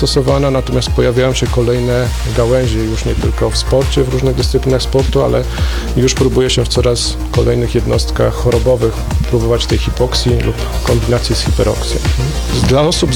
stosowana, natomiast pojawiają się kolejne gałęzie, już nie tylko w sporcie, w różnych dyscyplinach sportu, ale już próbuje się w coraz kolejnych jednostkach chorobowych próbować tej hipoksji lub kombinacji z hiperoksją. Dla osób